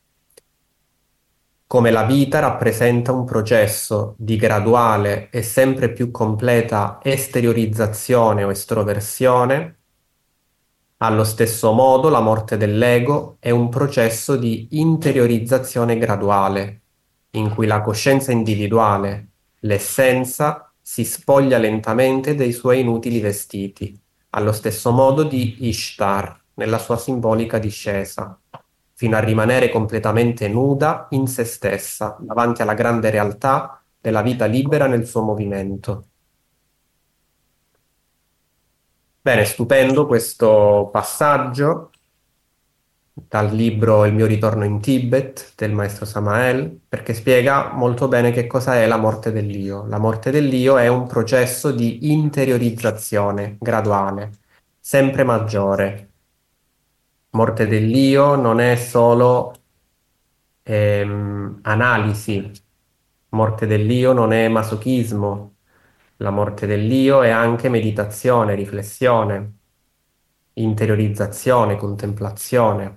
come la vita rappresenta un processo di graduale e sempre più completa esteriorizzazione o estroversione, allo stesso modo la morte dell'ego è un processo di interiorizzazione graduale, in cui la coscienza individuale, l'essenza, si spoglia lentamente dei suoi inutili vestiti, allo stesso modo di Ishtar, nella sua simbolica discesa, fino a rimanere completamente nuda in se stessa, davanti alla grande realtà della vita libera nel suo movimento. Bene, stupendo questo passaggio dal libro Il mio ritorno in Tibet del maestro Samael, perché spiega molto bene che cosa è la morte dell'io. La morte dell'io è un processo di interiorizzazione graduale, sempre maggiore. Morte dell'io non è solo ehm, analisi, morte dell'io non è masochismo, la morte dell'io è anche meditazione, riflessione, interiorizzazione, contemplazione.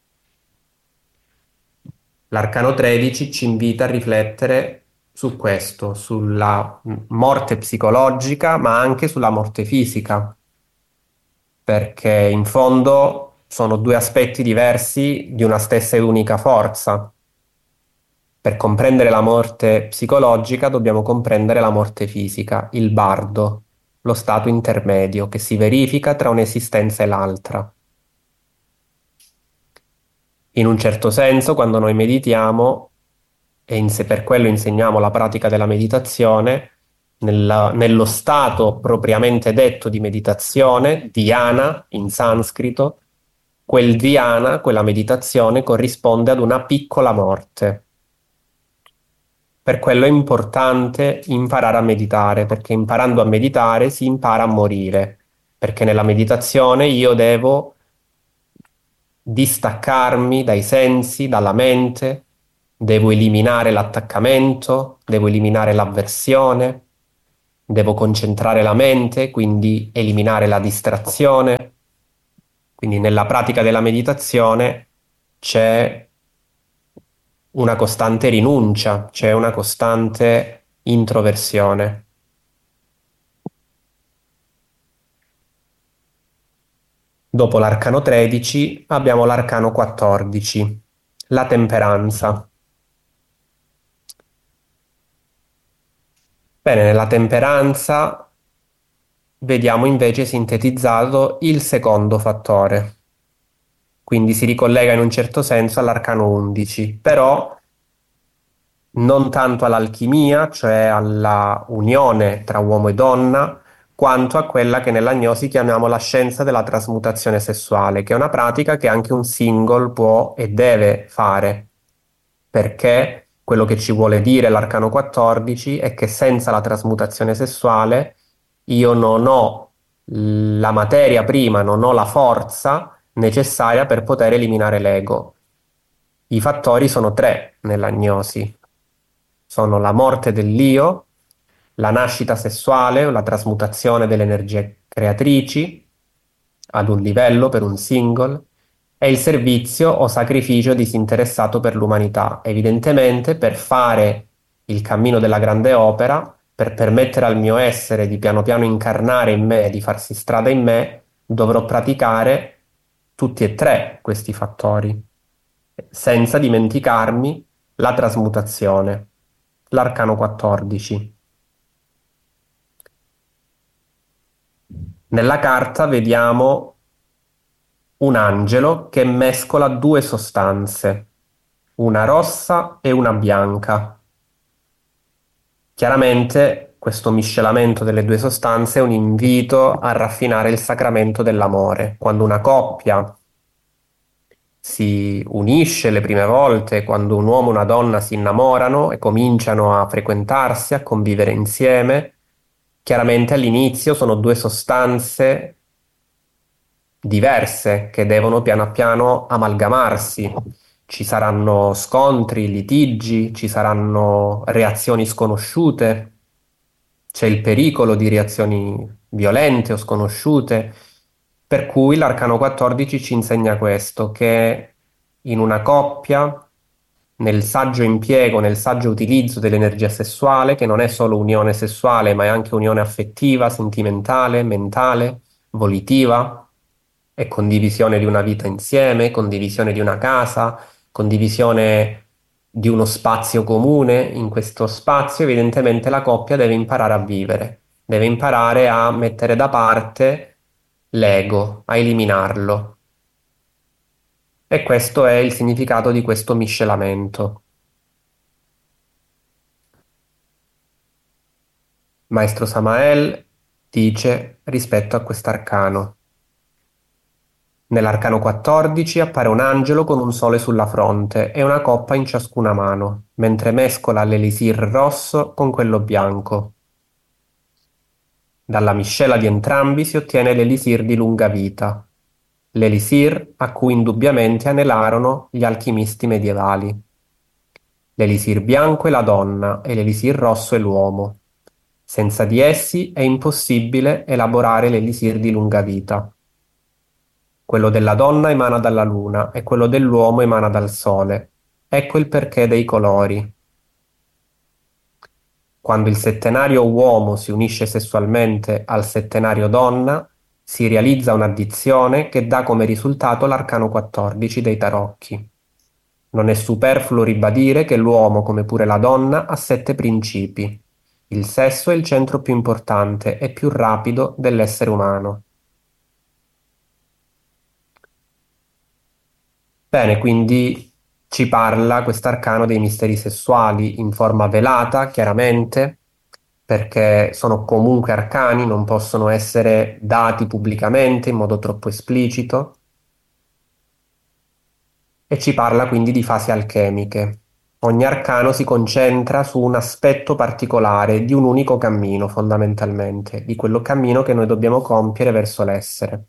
L'arcano tredici ci invita a riflettere su questo, sulla morte psicologica, ma anche sulla morte fisica, perché in fondo sono due aspetti diversi di una stessa e unica forza. Per comprendere la morte psicologica dobbiamo comprendere la morte fisica, il bardo, lo stato intermedio che si verifica tra un'esistenza e l'altra. In un certo senso, quando noi meditiamo, e in se per quello insegniamo la pratica della meditazione, nella- nello stato propriamente detto di meditazione, dhyana in sanscrito, quel dhyana, quella meditazione, corrisponde ad una piccola morte. Per quello è importante imparare a meditare, perché imparando a meditare si impara a morire, perché nella meditazione io devo distaccarmi dai sensi, dalla mente, devo eliminare l'attaccamento, devo eliminare l'avversione, devo concentrare la mente, quindi eliminare la distrazione. Quindi nella pratica della meditazione c'è una costante rinuncia, c'è una costante introversione. Dopo l'arcano tredici abbiamo l'arcano quattordici, la temperanza. Bene, nella temperanza vediamo invece sintetizzato il secondo fattore, quindi si ricollega in un certo senso all'arcano undici, però non tanto all'alchimia, cioè alla unione tra uomo e donna, quanto a quella che nell'agnosi chiamiamo la scienza della trasmutazione sessuale, che è una pratica che anche un single può e deve fare, perché quello che ci vuole dire l'arcano quattordici è che senza la trasmutazione sessuale io non ho la materia prima, non ho la forza necessaria per poter eliminare l'ego. I fattori sono tre nell'agnosi. Sono la morte dell'io, la nascita sessuale o la trasmutazione delle energie creatrici ad un livello per un single e il servizio o sacrificio disinteressato per l'umanità. Evidentemente, per fare il cammino della grande opera, per permettere al mio essere di piano piano incarnare in me, di farsi strada in me, dovrò praticare tutti e tre questi fattori, senza dimenticarmi la trasmutazione, l'arcano quattordici. Nella carta vediamo un angelo che mescola due sostanze, una rossa e una bianca. Chiaramente questo miscelamento delle due sostanze è un invito a raffinare il sacramento dell'amore. Quando una coppia si unisce le prime volte, quando un uomo e una donna si innamorano e cominciano a frequentarsi, a convivere insieme, chiaramente all'inizio sono due sostanze diverse che devono piano piano amalgamarsi. Ci saranno scontri, litigi, ci saranno reazioni sconosciute, c'è il pericolo di reazioni violente o sconosciute, per cui l'arcano quattordici ci insegna questo, che in una coppia, nel saggio impiego, nel saggio utilizzo dell'energia sessuale, che non è solo unione sessuale, ma è anche unione affettiva, sentimentale, mentale, volitiva, e condivisione di una vita insieme, condivisione di una casa, condivisione di uno spazio comune. In questo spazio evidentemente la coppia deve imparare a vivere, deve imparare a mettere da parte l'ego, a eliminarlo. E questo è il significato di questo miscelamento. Maestro Samael dice rispetto a quest'arcano: nell'arcano quattordici appare un angelo con un sole sulla fronte e una coppa in ciascuna mano, mentre mescola l'elisir rosso con quello bianco. Dalla miscela di entrambi si ottiene l'elisir di lunga vita, l'elisir a cui indubbiamente anelarono gli alchimisti medievali. L'elisir bianco è la donna e l'elisir rosso è l'uomo. Senza di essi è impossibile elaborare l'elisir di lunga vita. Quello della donna emana dalla luna e quello dell'uomo emana dal sole. Ecco il perché dei colori. Quando il settenario uomo si unisce sessualmente al settenario donna, si realizza un'addizione che dà come risultato l'arcano quattordici dei tarocchi. Non è superfluo ribadire che l'uomo, come pure la donna, ha sette principi. Il sesso è il centro più importante e più rapido dell'essere umano. Bene, quindi ci parla quest'arcano dei misteri sessuali in forma velata, chiaramente, perché sono comunque arcani, non possono essere dati pubblicamente in modo troppo esplicito, e ci parla quindi di fasi alchemiche. Ogni arcano si concentra su un aspetto particolare di un unico cammino, fondamentalmente, di quello cammino che noi dobbiamo compiere verso l'essere.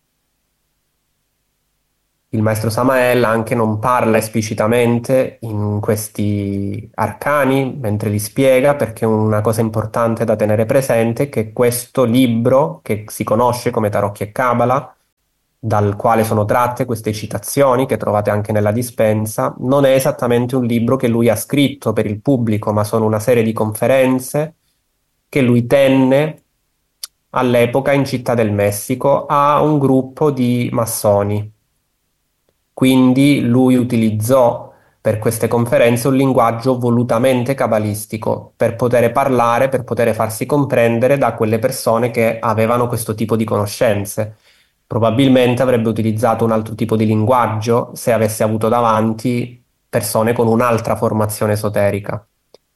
Il maestro Samael anche non parla esplicitamente in questi arcani mentre li spiega, perché una cosa importante da tenere presente è che questo libro, che si conosce come Tarocchi e Cabala, dal quale sono tratte queste citazioni che trovate anche nella dispensa, non è esattamente un libro che lui ha scritto per il pubblico, ma sono una serie di conferenze che lui tenne all'epoca in Città del Messico a un gruppo di massoni. Quindi lui utilizzò per queste conferenze un linguaggio volutamente cabalistico per poter parlare, per poter farsi comprendere da quelle persone che avevano questo tipo di conoscenze. Probabilmente avrebbe utilizzato un altro tipo di linguaggio se avesse avuto davanti persone con un'altra formazione esoterica.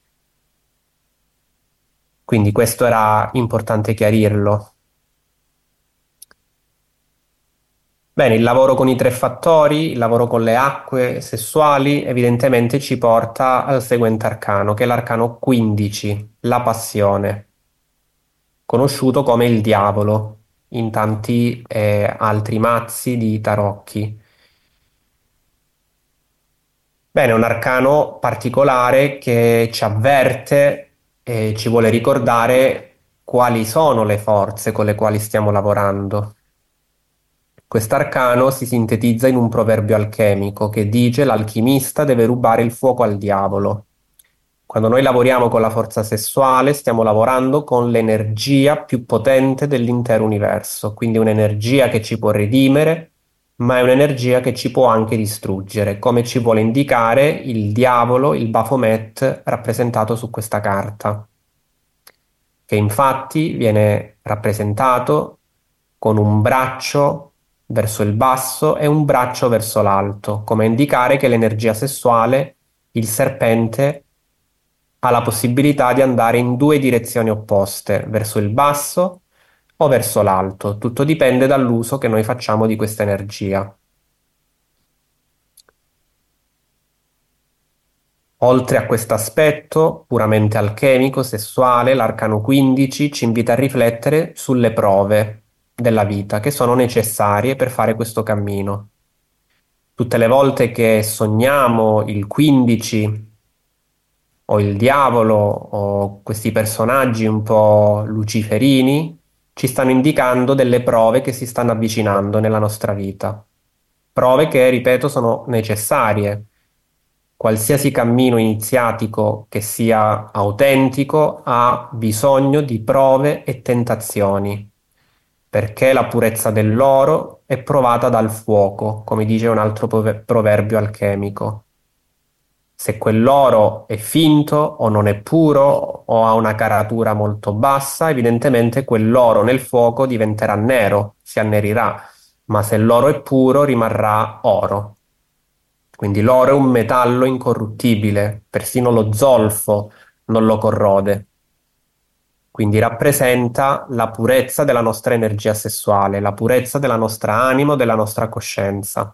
Quindi questo era importante chiarirlo. Bene, il lavoro con i tre fattori, il lavoro con le acque sessuali, evidentemente ci porta al seguente arcano, che è l'arcano quindici, la passione, conosciuto come il diavolo in tanti eh, altri mazzi di tarocchi. Bene, è un arcano particolare che ci avverte e ci vuole ricordare quali sono le forze con le quali stiamo lavorando. Quest'arcano si sintetizza in un proverbio alchemico che dice: l'alchimista deve rubare il fuoco al diavolo. Quando noi lavoriamo con la forza sessuale, stiamo lavorando con l'energia più potente dell'intero universo, quindi un'energia che ci può redimere, ma è un'energia che ci può anche distruggere, come ci vuole indicare il diavolo, il Baphomet rappresentato su questa carta, che infatti viene rappresentato con un braccio verso il basso e un braccio verso l'alto, come a indicare che l'energia sessuale, il serpente, ha la possibilità di andare in due direzioni opposte, verso il basso o verso l'alto. Tutto dipende dall'uso che noi facciamo di questa energia. Oltre a questo aspetto puramente alchemico, sessuale, l'arcano quindici ci invita a riflettere sulle prove della vita che sono necessarie per fare questo cammino. Tutte le volte che sogniamo il quindici o il diavolo o questi personaggi un po' luciferini, ci stanno indicando delle prove che si stanno avvicinando nella nostra vita. Prove che, ripeto, sono necessarie. Qualsiasi cammino iniziatico che sia autentico ha bisogno di prove e tentazioni, perché la purezza dell'oro è provata dal fuoco, come dice un altro proverbio alchemico. Se quell'oro è finto o non è puro o ha una caratura molto bassa, evidentemente quell'oro nel fuoco diventerà nero, si annerirà, ma se l'oro è puro rimarrà oro. Quindi l'oro è un metallo incorruttibile, persino lo zolfo non lo corrode. Quindi rappresenta la purezza della nostra energia sessuale, la purezza della nostra anima, della nostra coscienza.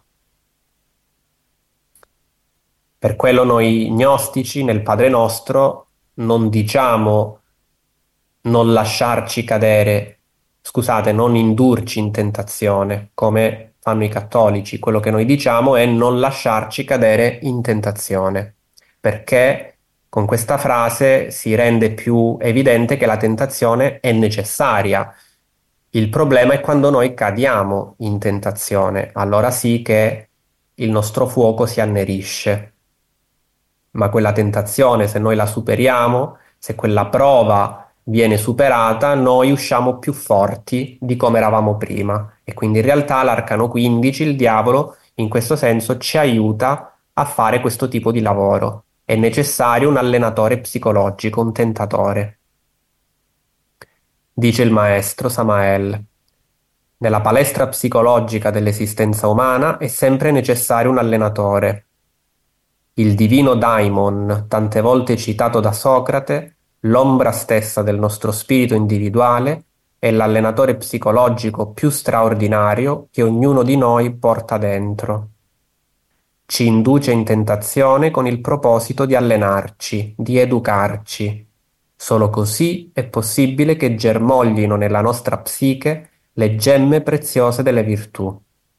Per quello noi gnostici nel Padre Nostro non diciamo non lasciarci cadere, scusate, non indurci in tentazione, come fanno i cattolici. Quello che noi diciamo è non lasciarci cadere in tentazione, perché con questa frase si rende più evidente che la tentazione è necessaria. Il problema è quando noi cadiamo in tentazione, allora sì che il nostro fuoco si annerisce. Ma quella tentazione, se noi la superiamo, se quella prova viene superata, noi usciamo più forti di come eravamo prima. E quindi in realtà l'arcano quindici, il diavolo, in questo senso ci aiuta a fare questo tipo di lavoro. È necessario un allenatore psicologico, un tentatore. Dice il maestro Samael: nella palestra psicologica dell'esistenza umana è sempre necessario un allenatore. Il divino daimon, tante volte citato da Socrate, l'ombra stessa del nostro spirito individuale, è l'allenatore psicologico più straordinario che ognuno di noi porta dentro. ci induce in tentazione con il proposito di allenarci, di educarci. Solo così è possibile che germoglino nella nostra psiche le gemme preziose delle virtù.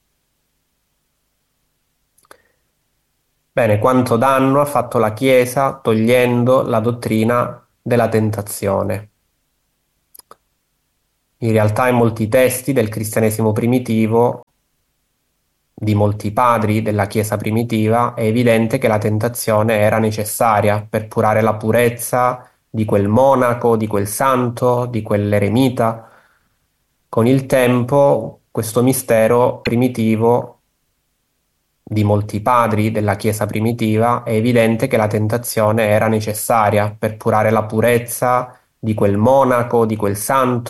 Bene, quanto danno ha fatto la Chiesa togliendo la dottrina della tentazione. In realtà in molti testi del cristianesimo primitivo, di molti padri della Chiesa primitiva, è evidente che la tentazione era necessaria per curare la purezza di quel monaco, di quel santo, di quell'eremita. Con il tempo questo mistero primitivo di molti padri della Chiesa primitiva è evidente che la tentazione era necessaria per curare la purezza di quel monaco, di quel santo,